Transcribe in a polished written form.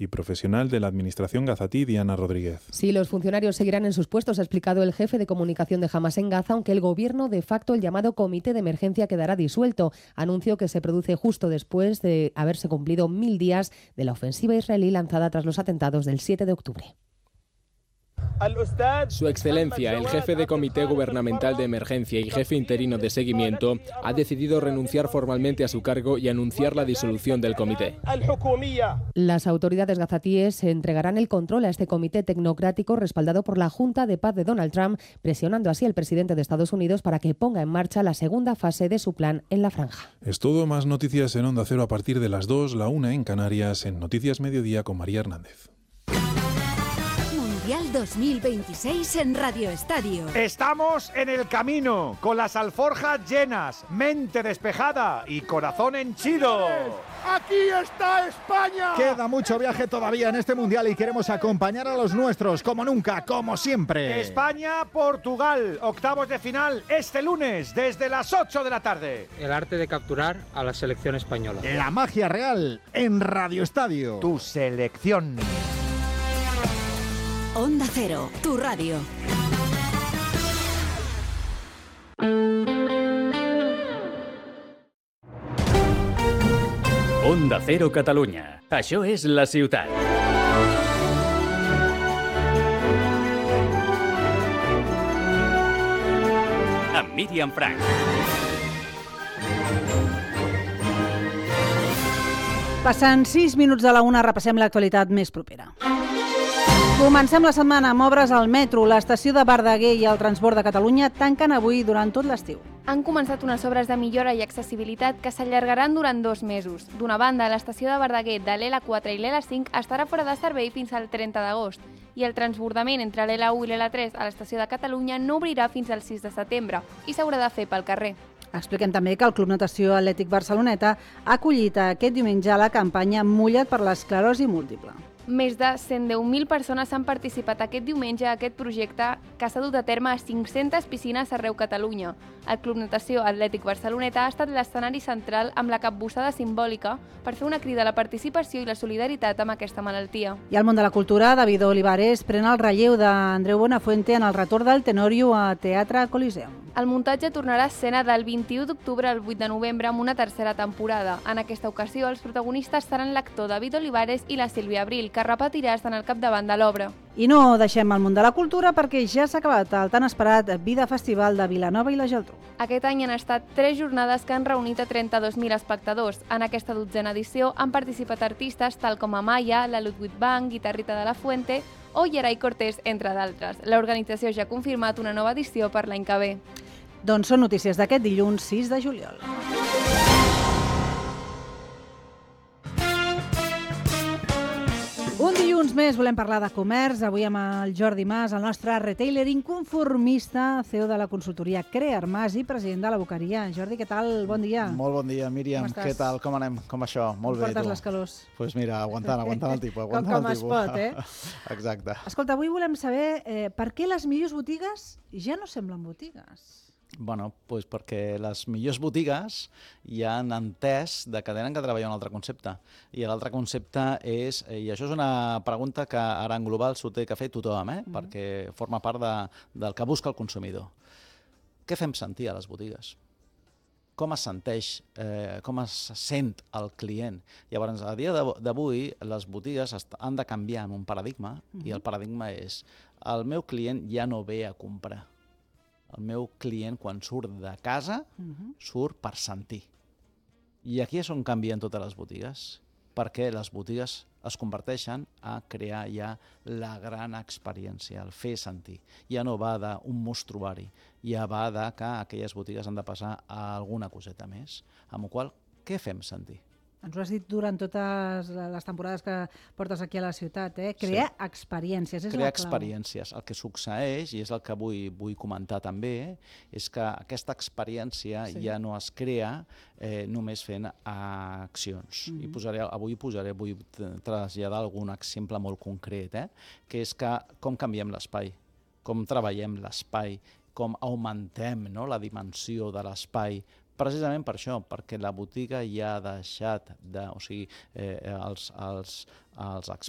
y profesional de la Administración gazatí, Diana Rodríguez. Sí, los funcionarios seguirán en sus puestos, ha explicado el jefe de comunicación de Hamas en Gaza, aunque el gobierno, de facto, el llamado comité de emergencia quedará disuelto. Anuncio que se produce justo después de haberse cumplido 1000 días de la ofensiva israelí lanzada tras los atentados del 7 de octubre. Su Excelencia, el jefe de Comité Gubernamental de Emergencia y jefe interino de seguimiento, ha decidido renunciar formalmente a su cargo y anunciar la disolución del comité. Las autoridades gazatíes entregarán el control a este comité tecnocrático respaldado por la Junta de Paz de Donald Trump, presionando así al presidente de Estados Unidos para que ponga en marcha la segunda fase de su plan en la franja. Es todo, más noticias en Onda Cero a partir de las 2, la 1 en Canarias, en Noticias Mediodía con María Hernández. Mundial 2026 en Radio Estadio. Estamos en el camino, con las alforjas llenas, mente despejada y corazón henchido. ¡Aquí está España! Queda mucho viaje todavía en este Mundial y queremos acompañar a los nuestros, como nunca, como siempre. España-Portugal, octavos de final, este lunes, desde las 8 de la tarde. El arte de capturar a la selección española. La magia real en Radio Estadio. Tu selección. Onda Cero, tu radio. Onda Cero Catalunya. Això és la ciutat. Amb Míriam Frank. Passant 6 minuts de la 1, repassem l'actualitat més propera. Comencem la setmana amb obres al metro. L'estació de Verdaguer i el Transport de Catalunya tanquen avui durant tot l'estiu. Han començat unes obres de millora i accessibilitat que s'allargaran durant 2 mesos. D'una banda, l'estació de Verdaguer de l'L4 i l'L5 estarà fora de servei fins al 30 d'agost i el transbordament entre l'L1 i l'L3 a l'estació de Catalunya no obrirà fins al 6 de setembre i s'haurà de fer pel carrer. Expliquem també que el Club Natació Atlètic Barceloneta ha acollit aquest diumenge la campanya Mulla't per l'esclerosi múltiple. Més de 110.000 persones han participat aquest diumenge a aquest projecte que s'ha dut a terme a 500 piscines arreu Catalunya. El Club Natació Atlètic Barceloneta ha estat l'escenari central amb la capbussada simbòlica per fer una crida a la participació i la solidaritat amb aquesta malaltia. I al món de la cultura, David Olivares pren el relleu d'Andreu Buenafuente en el retorn del Tenorio a Teatre Coliseum. El muntatge tornarà a escena del 21 d'octubre al 8 de novembre amb una tercera temporada. En aquesta ocasió, els protagonistes seran l'actor David Olivares i la Sílvia Abril, que repetirà estant al capdavant de l'obra. I no deixem el món de la cultura perquè ja s'ha acabat el tan esperat Vida Festival de Vilanova i la Geltrú. Aquest any han estat 3 jornades que han reunit a 32.000 espectadors. En aquesta 12a edició han participat artistes tal com Amaya, la Ludwig Bank, Guitarrita de la Fuente o Yeray Cortés, entre d'altres. L'organització ja ha confirmat una nova edició per l'any que ve. Doncs són notícies d'aquest dilluns 6 de juliol. Un dilluns més volem parlar de comerç. Avui amb el Jordi Mas, el nostre retailer inconformista, CEO de la consultoria Crearmas i president de la Boqueria. Jordi, què tal? Bon dia. Molt bon dia, Míriam. Què tal? Com anem? Com això? Molt bé, tu. Portes les calors. Doncs mira, aguantant el tipus. Com es pot, eh? Exacte. Escolta, avui volem saber per què les millors botigues ja no semblen botigues. Bueno, doncs perquè les millors botigues ja han entès que tenen que treballar un altre concepte. I l'altre concepte és, i això és una pregunta que ara en global s'ho té que fer tothom, perquè forma part del que busca el consumidor. Què fem sentir a les botigues? Com es senteix, com es sent el client? Llavors, a dia d'avui, les botigues han de canviar en un paradigma, i el paradigma és el meu client ja no ve a comprar. El meu client, quan surt de casa, surt per sentir. I aquí és on canvien totes les botigues, perquè les botigues es converteixen a crear ja la gran experiència, el fer sentir. Ja no va d'un mostruari, ja va que aquelles botigues han de passar a alguna coseta més. Amb la qual cosa, què fem sentir? Ens ho has dit durant totes les temporades que portes aquí a la ciutat, Crear experiències, és la clau. Crear experiències. El que succeeix, i és el que vull comentar també, és que aquesta experiència ja no es crea només fent accions. Avui vull traslladar algun exemple molt concret, que és com canviem l'espai, com treballem l'espai, com augmentem la dimensió de l'espai, precisament per això, perquè la botiga ja ha deixat de... O sigui, els